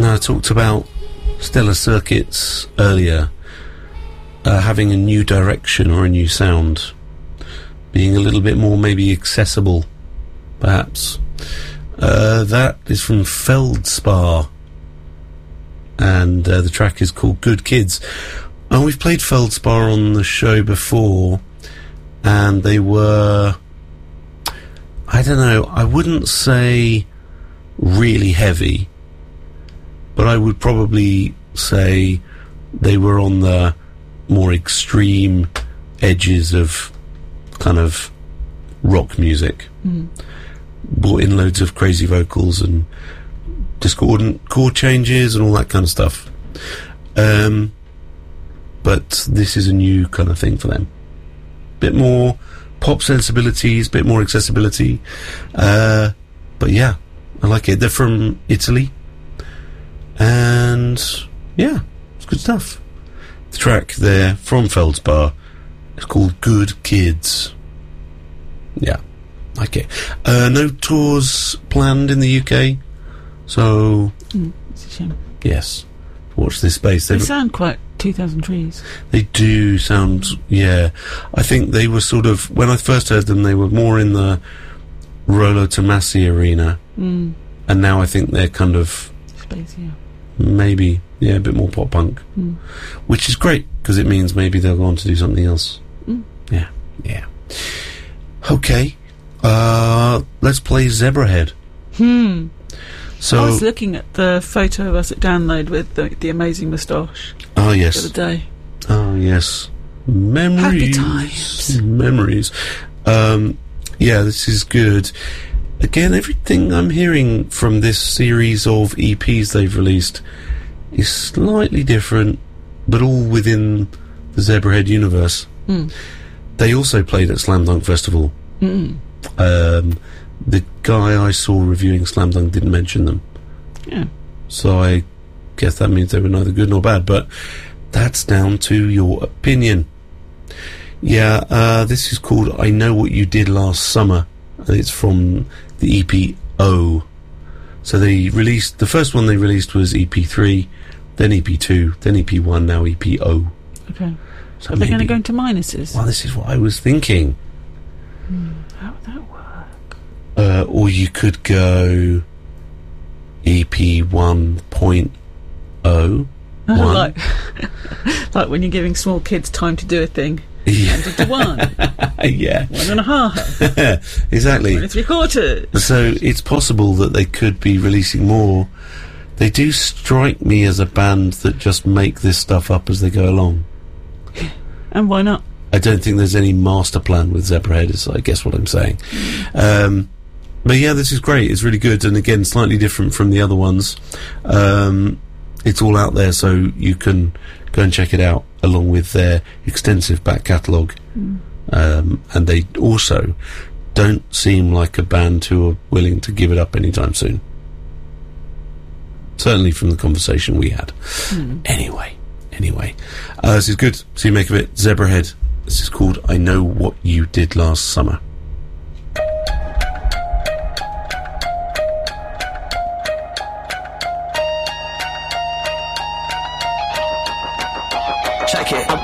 No, I talked about Stellar Circuits earlier, having a new direction or a new sound, being a little bit more maybe accessible, perhaps. That is from Feldspar, and the track is called Good Kids. And we've played Feldspar on the show before, and they were, I don't know, I wouldn't say really heavy, but I would probably say they were on the more extreme edges of kind of rock music. Brought in loads of crazy vocals and discordant chord changes and all that kind of stuff. But this is a new kind of thing for them. Bit more pop sensibilities, bit more accessibility. But yeah, I like it. They're from Italy. And yeah, it's good stuff. The track there from Feldspar is called Good Kids. Yeah, like it. No tours planned in the UK, so it's a shame. Yes, watch this space. They sound quite 2000 Trees. They do sound, yeah. I think they were sort of, when I first heard them, they were more in the Rolo Tomassi arena, and now I think they're kind of space, yeah. Maybe, yeah, a bit more pop punk, which is great because it means maybe they'll go on to do something else. Yeah. Okay, let's play Zebrahead. So I was looking at the photo of us at Download with the amazing moustache. Oh yes, the other day. Oh yes, memories. Happy times. Memories. Yeah, this is good. Again, everything I'm hearing from this series of EPs they've released is slightly different, but all within the Zebrahead universe. They also played at Slam Dunk Festival. The guy I saw reviewing Slam Dunk didn't mention them. Yeah. So I guess that means they were neither good nor bad, but that's down to your opinion. Yeah, this is called I Know What You Did Last Summer. It's from the EP O. So they released, the first one they released was EP3, then EP2, then EP1, now EP O. Okay. So are they going to go into minuses? Well, this is what I was thinking. How would that work? Or you could go EP 1.0. Like when you're giving small kids time to do a thing. Yeah. 1 to 1. Yeah. 1.5. Exactly. 1 3/4. So it's possible that they could be releasing more. They do strike me as a band that just make this stuff up as they go along. And why not? I don't think there's any master plan with Zebrahead, is I guess what I'm saying. But yeah, this is great. It's really good, and again, slightly different from the other ones. It's all out there, so you can go and check it out, along with their extensive back catalogue. And they also don't seem like a band who are willing to give it up anytime soon. Certainly from the conversation we had. Anyway. This is good. So you make of it. Zebrahead. This is called I Know What You Did Last Summer. Check it.